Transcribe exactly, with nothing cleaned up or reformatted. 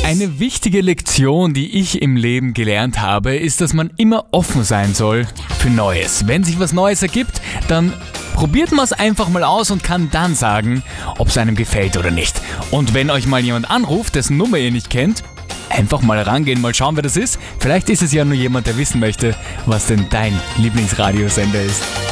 Eine wichtige Lektion, die ich im Leben gelernt habe, ist, dass man immer offen sein soll für Neues. Wenn sich was Neues ergibt, dann probiert man es einfach mal aus und kann dann sagen, ob es einem gefällt oder nicht. Und wenn euch mal jemand anruft, dessen Nummer ihr nicht kennt, einfach mal rangehen, mal schauen, wer das ist. Vielleicht ist es ja nur jemand, der wissen möchte, was denn dein Lieblingsradiosender ist.